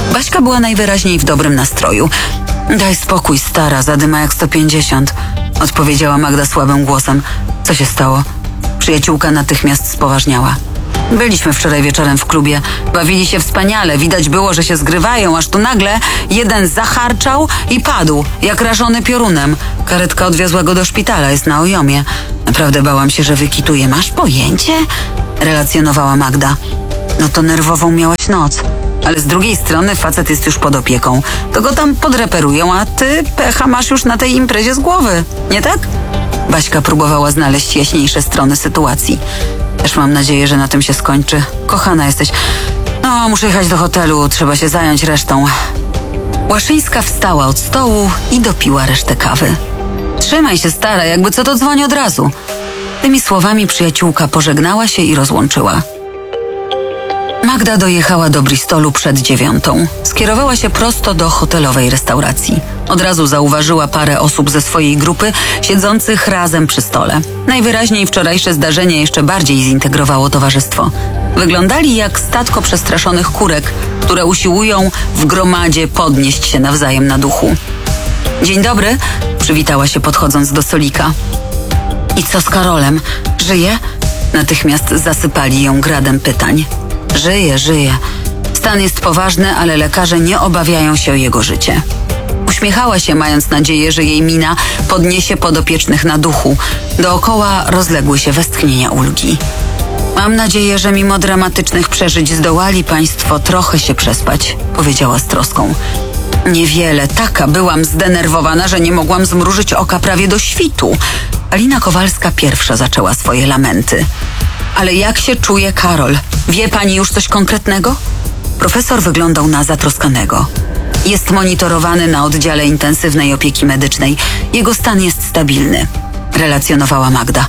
Baśka była najwyraźniej w dobrym nastroju. Daj spokój, stara, zadyma jak 150, odpowiedziała Magda słabym głosem. Co się stało? Przyjaciółka natychmiast spoważniała. Byliśmy wczoraj wieczorem w klubie. Bawili się wspaniale. Widać było, że się zgrywają, aż tu nagle jeden zacharczał i padł, jak rażony piorunem. Karetka odwiozła go do szpitala, jest na ojomie. Naprawdę bałam się, że wykituje. Masz pojęcie? Relacjonowała Magda. No to nerwową miałaś noc. Ale z drugiej strony facet jest już pod opieką. To go tam podreperują, a ty pecha masz już na tej imprezie z głowy. Nie tak? Baśka próbowała znaleźć jaśniejsze strony sytuacji. Też mam nadzieję, że na tym się skończy. Kochana jesteś. No, muszę jechać do hotelu, trzeba się zająć resztą. Łaszyńska wstała od stołu i dopiła resztę kawy. Trzymaj się, stara, jakby co to dzwoni od razu. Tymi słowami przyjaciółka pożegnała się i rozłączyła. Magda dojechała do Bristolu przed 9:00. Skierowała się prosto do hotelowej restauracji. Od razu zauważyła parę osób ze swojej grupy siedzących razem przy stole. Najwyraźniej wczorajsze zdarzenie jeszcze bardziej zintegrowało towarzystwo. Wyglądali jak statko przestraszonych kurek, które usiłują w gromadzie podnieść się nawzajem na duchu. Dzień dobry, przywitała się podchodząc do stolika. I co z Karolem? Żyje? Natychmiast zasypali ją gradem pytań. Żyje. Stan jest poważny, ale lekarze nie obawiają się o jego życie. Uśmiechała się, mając nadzieję, że jej mina podniesie podopiecznych na duchu. Dookoła rozległy się westchnienia ulgi. Mam nadzieję, że mimo dramatycznych przeżyć zdołali państwo trochę się przespać, powiedziała z troską. Niewiele, taka byłam zdenerwowana, że nie mogłam zmrużyć oka prawie do świtu. Alina Kowalska pierwsza zaczęła swoje lamenty. Ale jak się czuje Karol? Wie pani już coś konkretnego? Profesor wyglądał na zatroskanego. Jest monitorowany na oddziale intensywnej opieki medycznej. Jego stan jest stabilny, relacjonowała Magda.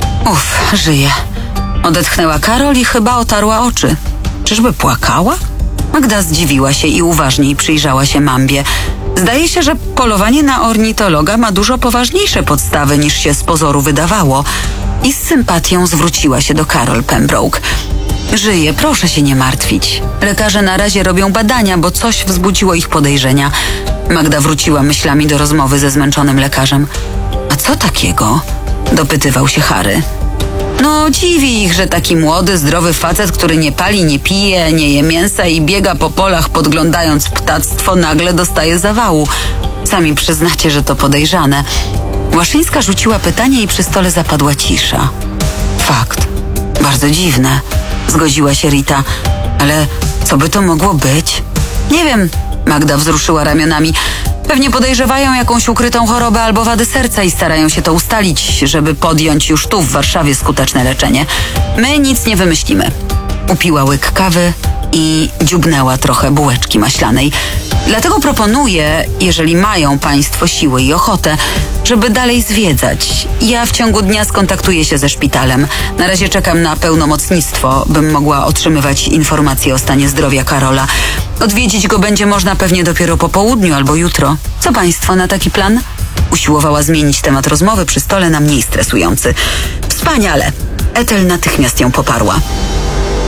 Żyje. Odetchnęła Karol i chyba otarła oczy. Czyżby płakała? Magda zdziwiła się i uważniej przyjrzała się Mambie. Zdaje się, że polowanie na ornitologa ma dużo poważniejsze podstawy niż się z pozoru wydawało. I z sympatią zwróciła się do Carol Pembroke. Żyje, proszę się nie martwić. Lekarze na razie robią badania, bo coś wzbudziło ich podejrzenia. Magda wróciła myślami do rozmowy ze zmęczonym lekarzem. A co takiego? Dopytywał się Harry. No, dziwi ich, że taki młody, zdrowy facet, który nie pali, nie pije, nie je mięsa i biega po polach podglądając ptactwo, nagle dostaje zawału. Sami przyznacie, że to podejrzane. Łaszyńska rzuciła pytanie i przy stole zapadła cisza. Fakt. Bardzo dziwne. Zgodziła się Rita. Ale co by to mogło być? Nie wiem. Magda wzruszyła ramionami. Pewnie podejrzewają jakąś ukrytą chorobę albo wady serca i starają się to ustalić, żeby podjąć już tu w Warszawie skuteczne leczenie. My nic nie wymyślimy. Upiła łyk kawy i dziubnęła trochę bułeczki maślanej. Dlatego proponuję, jeżeli mają państwo siły i ochotę, żeby dalej zwiedzać. Ja w ciągu dnia skontaktuję się ze szpitalem. Na razie czekam na pełnomocnictwo, bym mogła otrzymywać informacje o stanie zdrowia Karola. Odwiedzić go będzie można pewnie dopiero po południu albo jutro. Co państwo na taki plan? Usiłowała zmienić temat rozmowy przy stole na mniej stresujący. Wspaniale! Ethel natychmiast ją poparła.